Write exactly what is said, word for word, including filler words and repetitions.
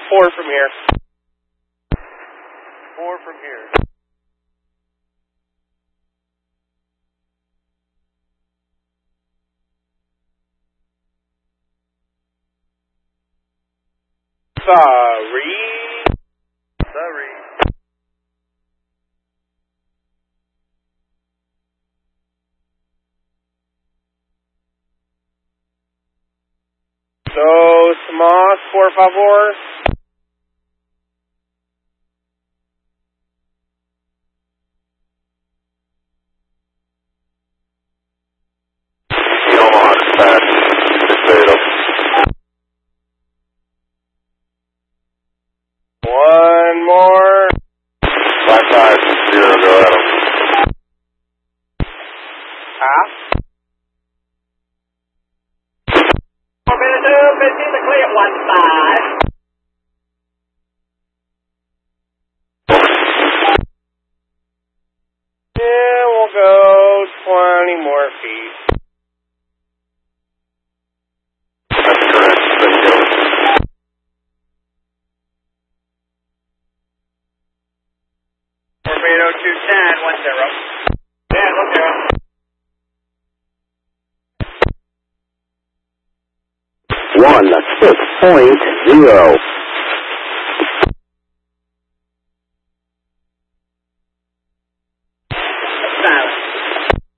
four from here. Four from here. Sorry. Sorry. So, Smosh, por favor. Omaha dispatch, potato. One more. Five five zero, go at him. Half. four minute two, fifteen to clear, one five. Yeah, we'll go twenty more feet. That's correct, thank you. Torpedo two ten, one zero. ten, one zero. One six point zero.